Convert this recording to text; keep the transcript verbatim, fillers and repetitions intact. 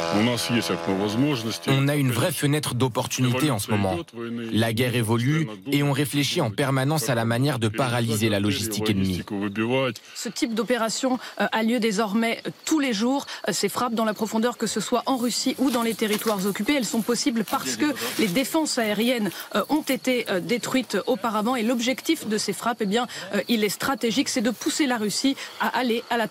On a une vraie fenêtre d'opportunité en ce moment. La guerre évolue et on réfléchit en permanence à la manière de paralyser la logistique ennemie. Ce type d'opération a lieu désormais tous les jours. Ces frappes dans la profondeur, que ce soit en Russie ou dans les territoires occupés, elles sont possibles parce que les défenses aériennes ont été détruites auparavant. Et l'objectif de ces frappes, eh bien, il est stratégique, c'est de pousser la Russie à aller à la